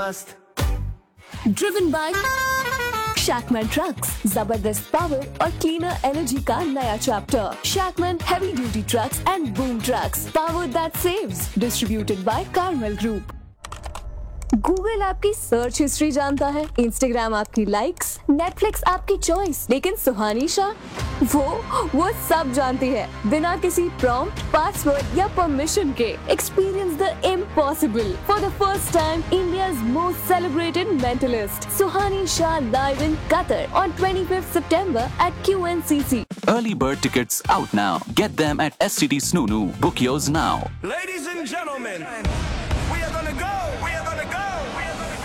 Driven by Shackman Trucks, जबरदस्त power और cleaner energy का नया chapter. Shackman Heavy Duty Trucks and Boom Trucks, power that saves. Distributed by Carmel Group. Google आपकी search history जानता है, Instagram आपकी likes, Netflix आपकी choice, लेकिन सुहानी शाह वो सब जानती है बिना किसी प्रॉम्प्ट, पासवर्ड या परमिशन के। Experience the impossible for the first time. India's most celebrated mentalist Suhani Shah live in Qatar on 25th September at QNCC. Early bird tickets out now. Get them at STD Snoo. Book yours now. Ladies and gentlemen,